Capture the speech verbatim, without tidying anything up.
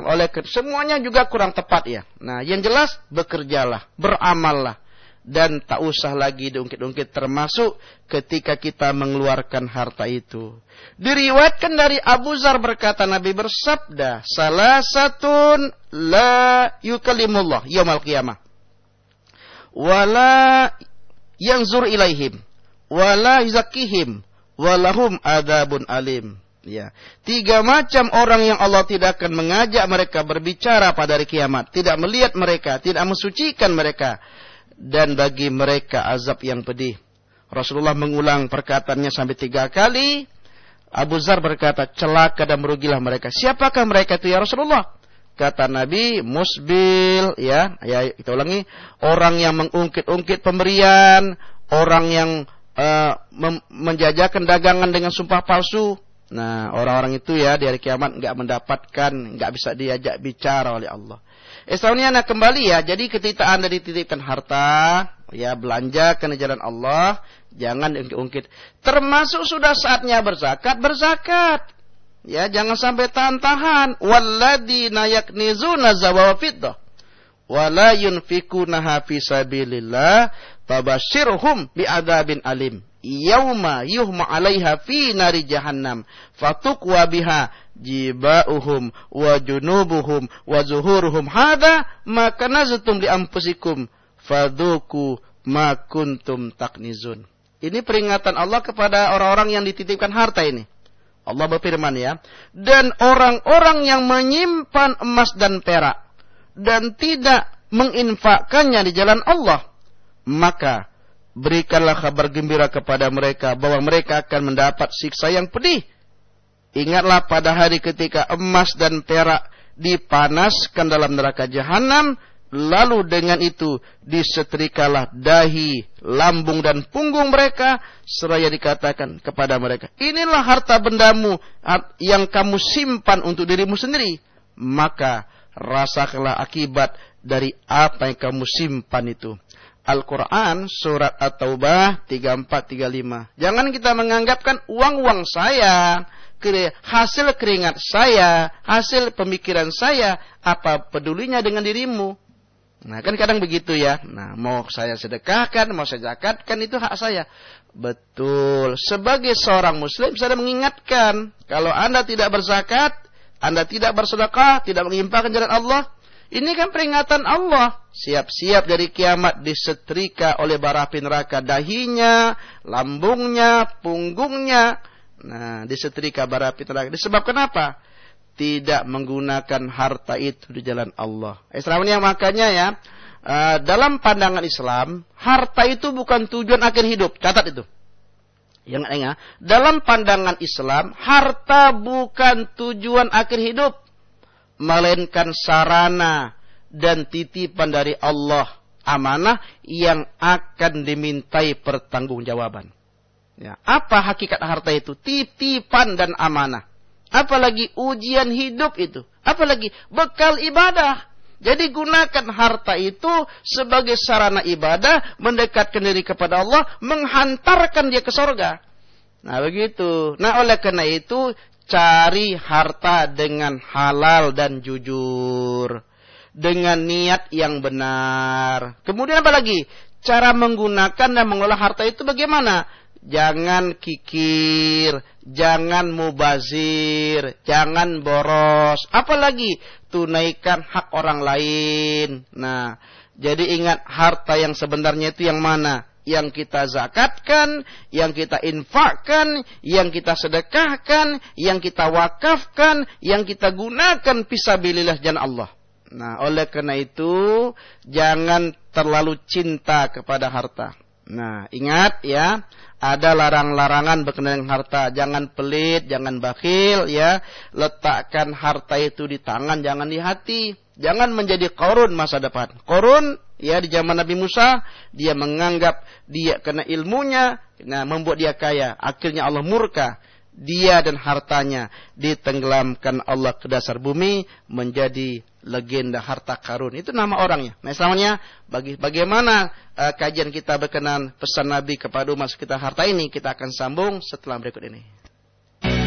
oleh semuanya juga kurang tepat ya. Nah, yang jelas bekerjalah, beramallah. Dan tak usah lagi diungkit-ungkit, termasuk ketika kita mengeluarkan harta itu. Diriwayatkan dari Abu Dzar berkata, Nabi bersabda, salasatun la yukallimullah yaumal qiyamah wala yanzur ilaihim wala yuzakkihim walahum adzabun alim. Ya, tiga macam orang yang Allah tidak akan mengajak mereka berbicara pada hari kiamat, tidak melihat mereka, tidak mensucikan mereka, dan bagi mereka azab yang pedih. Rasulullah mengulang perkataannya sampai tiga kali. Abu Dzar berkata, celaka dan merugilah mereka. Siapakah mereka itu ya Rasulullah? Kata Nabi, musbil, ya, ya kita ulangi, orang yang mengungkit-ungkit pemberian, orang yang uh, menjajakan dagangan dengan sumpah palsu. Nah, orang-orang itu ya di hari kiamat enggak mendapatkan, enggak bisa diajak bicara oleh Allah. Islamnya anak kembali ya. Jadi ketika Anda dititipkan harta, ya belanjakan di jalan Allah, jangan diungkit-ungkit. Termasuk sudah saatnya berzakat, berzakat. Ya, jangan sampai tahan-tahan. Walladzina yaknizuna zawa fiddah wala yunfikunaha fi sabilillah fabashshirhum bi'adzabin alim. Yauma yuhma 'alaiha fi nari jahannam fatukwa biha jibauhum wa junubuhum wa zuhuruhum hadza ma kanaztum li anfusikum fadzuku ma kuntum taknizun. Ini peringatan Allah kepada orang-orang yang dititipkan harta ini. Allah berfirman ya, dan orang-orang yang menyimpan emas dan perak dan tidak menginfakkannya di jalan Allah, maka berikanlah kabar gembira kepada mereka bahwa mereka akan mendapat siksa yang pedih. Ingatlah pada hari ketika emas dan perak dipanaskan dalam neraka jahanam, lalu dengan itu disetrikalah dahi, lambung dan punggung mereka, seraya dikatakan kepada mereka, inilah harta bendamu yang kamu simpan untuk dirimu sendiri, maka rasakanlah akibat dari apa yang kamu simpan itu. Al-Quran surat At-Taubah tiga puluh empat tiga puluh lima. Jangan kita menganggapkan uang-uang saya, hasil keringat saya, hasil pemikiran saya, apa pedulinya dengan dirimu. Nah kan kadang begitu ya. Nah mau saya sedekahkan, mau saya zakatkan, itu hak saya. Betul. Sebagai seorang muslim saya mengingatkan, kalau Anda tidak berzakat, Anda tidak bersedekah, tidak menginfakkan jalan Allah, ini kan peringatan Allah. Siap-siap dari kiamat disetrika oleh bara api neraka, dahinya, lambungnya, punggungnya. Nah, disetrika bara api neraka. Disebabkan apa? Tidak menggunakan harta itu di jalan Allah. Islamnya makanya ya, uh, dalam pandangan Islam, harta itu bukan tujuan akhir hidup. Catat itu. Yang ingat, dalam pandangan Islam, harta bukan tujuan akhir hidup, melainkan sarana dan titipan dari Allah, amanah yang akan dimintai pertanggungjawaban. Ya, apa hakikat harta itu? Titipan dan amanah. Apalagi ujian hidup itu. Apalagi bekal ibadah. Jadi gunakan harta itu sebagai sarana ibadah, mendekatkan diri kepada Allah, menghantarkan dia ke surga. Nah begitu. Nah oleh karena itu, cari harta dengan halal dan jujur, dengan niat yang benar. Kemudian apa lagi? Cara menggunakan dan mengelola harta itu bagaimana? Jangan kikir, jangan mubazir, jangan boros. Apalagi tunaikan hak orang lain. Nah, jadi ingat harta yang sebenarnya itu yang mana? Yang kita zakatkan, yang kita infakkan, yang kita sedekahkan, yang kita wakafkan, yang kita gunakan fisabilillah jalan Allah. Nah, oleh karena itu jangan terlalu cinta kepada harta. Nah, ingat ya, ada larang-larangan berkenaan dengan harta. Jangan pelit, jangan bakhil ya. Letakkan harta itu di tangan, jangan di hati. Jangan menjadi Qarun masa depan. Qarun ya di zaman Nabi Musa, dia menganggap dia kena ilmunya, nah membuat dia kaya. Akhirnya Allah murka. Dia dan hartanya ditenggelamkan Allah ke dasar bumi, menjadi legenda harta karun. Itu nama orangnya. Nah, selanjutnya bagi bagaimana uh, kajian kita berkenan pesan Nabi kepada umat sekitar harta ini, kita akan sambung setelah berikut ini.